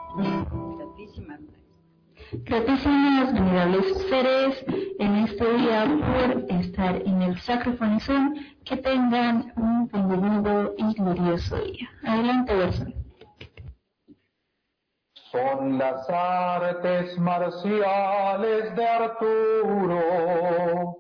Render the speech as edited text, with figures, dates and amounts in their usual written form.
Gratísimas. Gratísimas, venerables seres, en este día por estar en el Sacrofonizón. Que tengan un bienvenido y glorioso día. Adelante, Wilson. Son las artes marciales de Arturo.